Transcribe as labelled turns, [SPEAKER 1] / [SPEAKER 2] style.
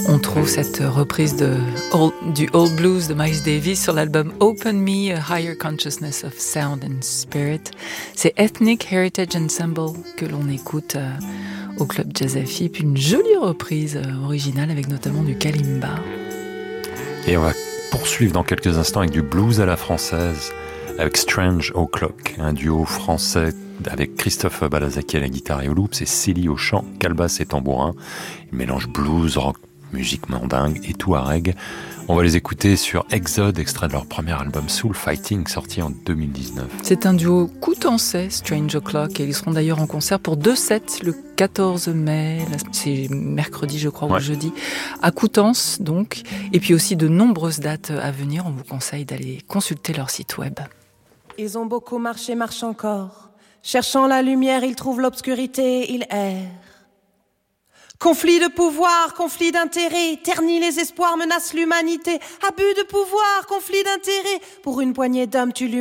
[SPEAKER 1] On trouve cette reprise du Old Blues de Miles Davis sur l'album Open Me, A Higher Consciousness of Sound and Spirit. C'est Ethnic Heritage Ensemble que l'on écoute au Club Jazz Affi, puis une jolie reprise originale avec notamment du kalimba.
[SPEAKER 2] Et on va poursuivre dans quelques instants avec du blues à la française, avec Strange O'Clock, un duo français avec Christophe Balazaki à la guitare et au loop, c'est Célie au chant, calebasse et tambourin. Il mélange blues, rock, musique mandingue et touareg. On va les écouter sur Exode, extrait de leur premier album Soul Fighting, sorti en 2019.
[SPEAKER 1] C'est un duo coutançais, Strange O'Clock, et ils seront d'ailleurs en concert pour 2 sets le 14 mai, c'est mercredi je crois, ou jeudi, à Coutances donc, et puis aussi de nombreuses dates à venir. On vous conseille d'aller consulter leur site web.
[SPEAKER 3] Ils ont beaucoup marché, marchent encore. Cherchant la lumière, ils trouvent l'obscurité, ils errent. Conflit de pouvoir, conflit d'intérêt, ternit les espoirs, menace l'humanité. Abus de pouvoir, conflit d'intérêt. Pour une poignée d'hommes, tu